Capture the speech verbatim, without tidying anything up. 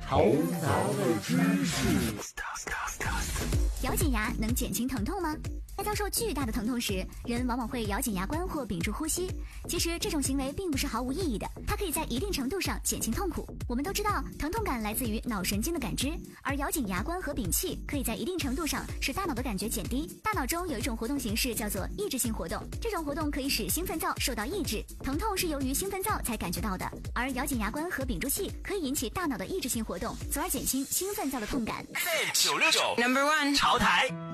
头脑的知识。 咬紧牙能减轻疼痛吗？在遭受巨大的疼痛时，人往往会咬紧牙关或屏住呼吸。其实这种行为并不是毫无意义的，它可以在一定程度上减轻痛苦。我们都知道，疼痛感来自于脑神经的感知，而咬紧牙关和屏气可以在一定程度上使大脑的感觉减低。大脑中有一种活动形式叫做抑制性活动，这种活动可以使兴奋灶受到抑制。疼痛是由于兴奋灶才感觉到的，而咬紧牙关和屏住气可以引起大脑的抑制性活动，从而减轻兴奋灶的痛感。 九六九 Number One 潮台。